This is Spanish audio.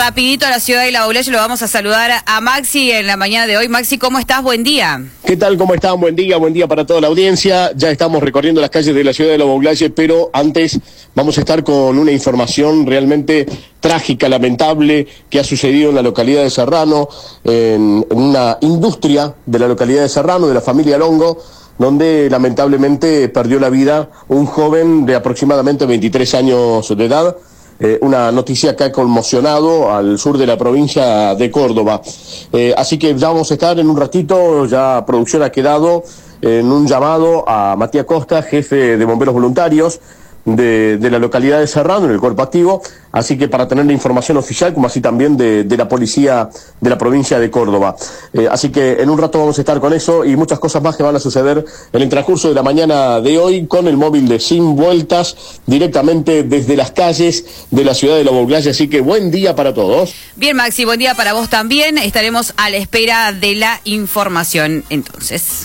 rapidito a la ciudad de La Baulaya, lo vamos a saludar a Maxi en la mañana de hoy. Maxi, ¿cómo estás? Buen día. ¿Qué tal? ¿Cómo están? Buen día para toda la audiencia. Ya estamos recorriendo las calles de la ciudad de La Baulaya, pero antes vamos a estar con una información realmente trágica, lamentable, que ha sucedido en la localidad de Serrano, en una industria de la localidad de Serrano, de la familia Longo, donde lamentablemente perdió la vida un joven de aproximadamente 23 años de edad. Una noticia que ha conmocionado al sur de la provincia de Córdoba. Así que ya vamos a estar en un ratito, ya producción ha quedado en un llamado a Matías Costa, jefe de bomberos voluntarios de la localidad de Serrano, en el cuerpo activo, así que para tener la información oficial, como así también de la policía de la provincia de Córdoba. Así que en un rato vamos a estar con eso y muchas cosas más que van a suceder en el transcurso de la mañana de hoy, con el móvil de Sin Vueltas, directamente desde las calles de la ciudad de La Baulaya. Así que buen día para todos. Bien, Maxi, buen día para vos también. Estaremos a la espera de la información entonces.